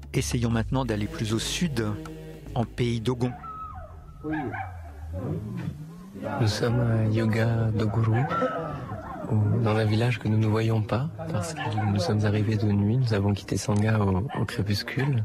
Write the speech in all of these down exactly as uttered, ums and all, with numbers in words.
Essayons maintenant d'aller plus au sud, en pays Dogon. Nous sommes à Yoga Doguru, dans un village que nous ne voyons pas, parce que nous sommes arrivés de nuit, nous avons quitté Sangha au, au crépuscule.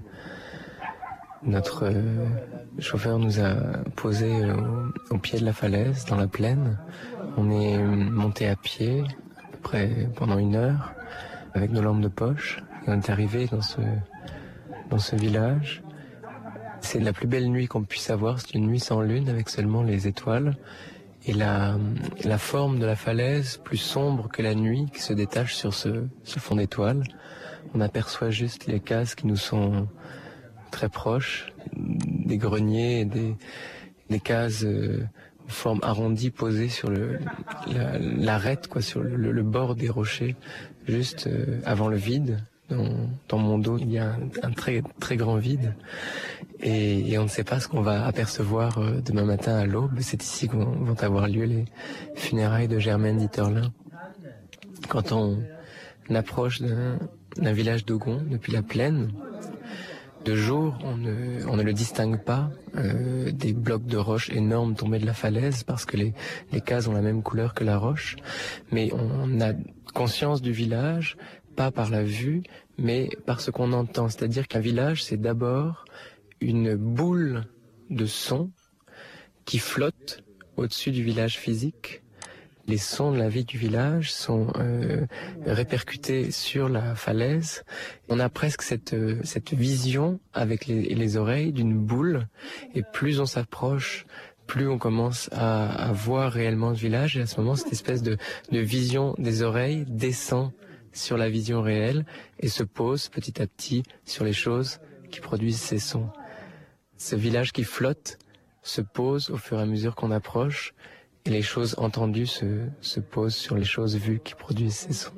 Notre euh, chauffeur nous a posés au, au pied de la falaise, dans la plaine. On est monté à pied, à peu près pendant une heure, avec nos lampes de poche. Et on est arrivé dans ce, dans ce village. C'est la plus belle nuit qu'on puisse avoir, c'est une nuit sans lune, avec seulement les étoiles. Et la, la forme de la falaise, plus sombre que la nuit, qui se détache sur ce, ce fond d'étoiles. On aperçoit juste les cases qui nous sont très proches, des greniers, des, des cases euh, en forme arrondie posées sur le, la, l'arête, quoi, sur le, le bord des rochers, juste euh, avant le vide. Dans, dans mon dos, il y a un, un très très grand vide et, et on ne sait pas ce qu'on va apercevoir euh, demain matin à l'aube. C'est ici que vont, vont avoir lieu les funérailles de Germaine Dieterlen. Quand on approche d'un, d'un village Dogon depuis la plaine, de jour, on ne, on ne le distingue pas euh, des blocs de roches énormes tombés de la falaise parce que les, les cases ont la même couleur que la roche, mais on a conscience du village, pas par la vue, mais par ce qu'on entend. C'est-à-dire qu'un village, c'est d'abord une boule de son qui flotte au-dessus du village physique. Les sons de la vie du village sont euh, répercutés sur la falaise. On a presque cette, euh, cette vision avec les, les oreilles d'une boule, et plus on s'approche, plus on commence à, à voir réellement le village, et à ce moment, cette espèce de, de vision des oreilles descend sur la vision réelle et se pose petit à petit sur les choses qui produisent ces sons. Ce village qui flotte se pose au fur et à mesure qu'on approche, et les choses entendues se, se posent sur les choses vues qui produisent ces sons.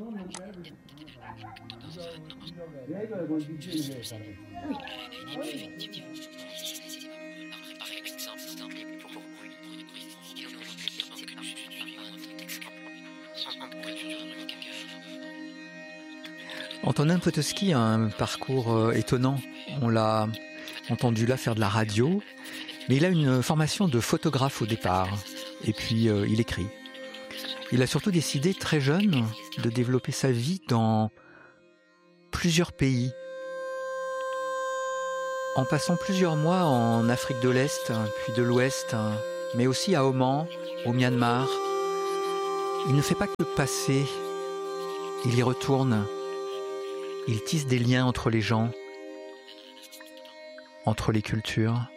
Antonin Potocki a un parcours euh, étonnant. On l'a entendu là faire de la radio, mais il a une formation de photographe au départ. Et puis euh, il écrit. Il a surtout décidé très jeune de développer sa vie dans plusieurs pays. En passant plusieurs mois en Afrique de l'Est, puis de l'Ouest, mais aussi à Oman, au Myanmar. Il ne fait pas que passer, il y retourne. Il tisse des liens entre les gens, entre les cultures.